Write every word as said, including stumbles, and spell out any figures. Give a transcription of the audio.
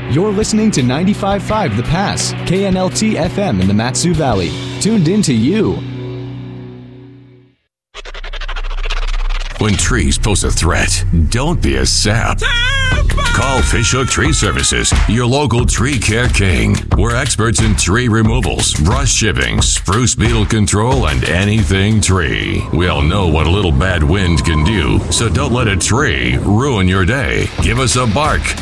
You're listening to ninety-five point five The Pass, K N L T F M in the Mat-Su Valley. Tuned in to you. When trees pose a threat, don't be a sap. Call Fishhook Tree Services, your local tree care king. We're experts in tree removals, brush chipping, spruce beetle control, and anything tree. We all know what a little bad wind can do, so don't let a tree ruin your day. Give us a bark.